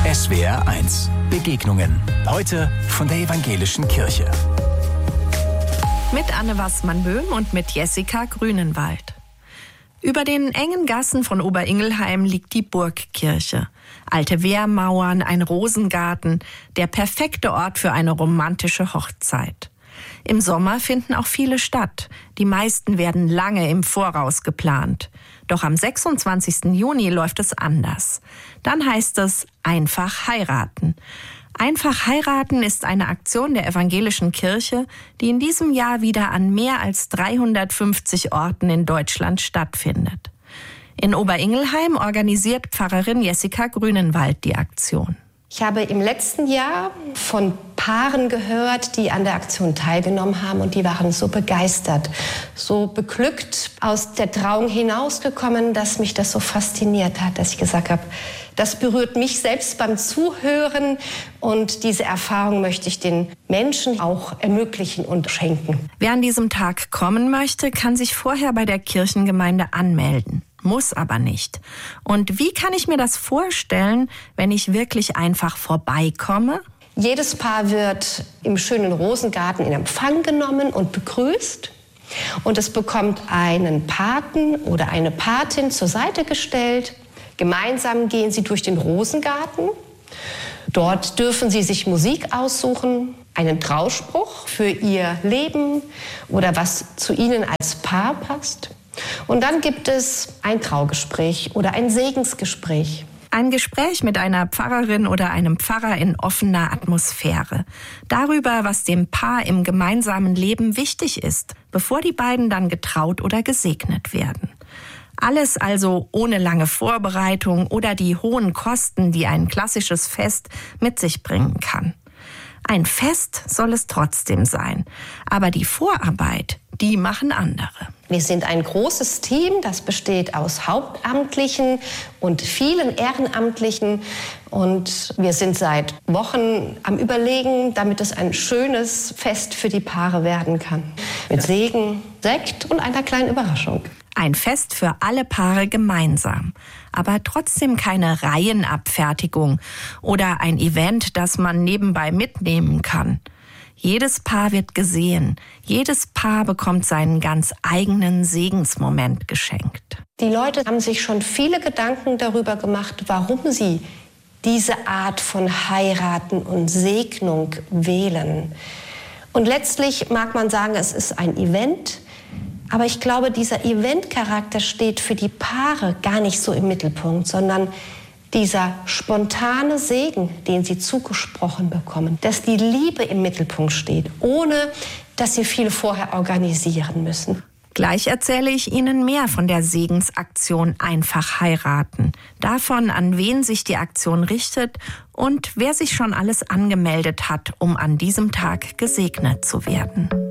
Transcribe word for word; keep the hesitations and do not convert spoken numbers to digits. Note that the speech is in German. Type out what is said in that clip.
S W R eins. Begegnungen. Heute von der Evangelischen Kirche. Mit Anne Wassmann-Böhm und mit Jessica Grünenwald. Über den engen Gassen von Oberingelheim liegt die Burgkirche. Alte Wehrmauern, ein Rosengarten, der perfekte Ort für eine romantische Hochzeit. Im Sommer finden auch viele statt. Die meisten werden lange im Voraus geplant. Doch am sechsundzwanzigsten Juni läuft es anders. Dann heißt es einfach heiraten. Einfach heiraten ist eine Aktion der Evangelischen Kirche, die in diesem Jahr wieder an mehr als dreihundertfünfzig Orten in Deutschland stattfindet. In Oberingelheim organisiert Pfarrerin Jessica Grünenwald die Aktion. Ich habe im letzten Jahr von Paaren gehört, die an der Aktion teilgenommen haben, und die waren so begeistert, so beglückt aus der Trauung hinausgekommen, dass mich das so fasziniert hat, dass ich gesagt habe, das berührt mich selbst beim Zuhören, und diese Erfahrung möchte ich den Menschen auch ermöglichen und schenken. Wer an diesem Tag kommen möchte, kann sich vorher bei der Kirchengemeinde anmelden. Muss aber nicht. Und wie kann ich mir das vorstellen, wenn ich wirklich einfach vorbeikomme? Jedes Paar wird im schönen Rosengarten in Empfang genommen und begrüßt. Und es bekommt einen Paten oder eine Patin zur Seite gestellt. Gemeinsam gehen sie durch den Rosengarten. Dort dürfen sie sich Musik aussuchen, einen Trauspruch für ihr Leben oder was zu ihnen als Paar passt. Und dann gibt es ein Traugespräch oder ein Segensgespräch. Ein Gespräch mit einer Pfarrerin oder einem Pfarrer in offener Atmosphäre. Darüber, was dem Paar im gemeinsamen Leben wichtig ist, bevor die beiden dann getraut oder gesegnet werden. Alles also ohne lange Vorbereitung oder die hohen Kosten, die ein klassisches Fest mit sich bringen kann. Ein Fest soll es trotzdem sein, aber die Vorarbeit, die machen andere. Wir sind ein großes Team, das besteht aus Hauptamtlichen und vielen Ehrenamtlichen. Und wir sind seit Wochen am Überlegen, damit es ein schönes Fest für die Paare werden kann. Mit Segen, Sekt und einer kleinen Überraschung. Ein Fest für alle Paare gemeinsam, aber trotzdem keine Reihenabfertigung oder ein Event, das man nebenbei mitnehmen kann. Jedes Paar wird gesehen, jedes Paar bekommt seinen ganz eigenen Segensmoment geschenkt. Die Leute haben sich schon viele Gedanken darüber gemacht, warum sie diese Art von Heiraten und Segnung wählen. Und letztlich mag man sagen, es ist ein Event. Aber ich glaube, dieser Eventcharakter steht für die Paare gar nicht so im Mittelpunkt, sondern dieser spontane Segen, den sie zugesprochen bekommen, dass die Liebe im Mittelpunkt steht, ohne dass sie viel vorher organisieren müssen. Gleich erzähle ich Ihnen mehr von der Segensaktion Einfach heiraten, davon, an wen sich die Aktion richtet und wer sich schon alles angemeldet hat, um an diesem Tag gesegnet zu werden.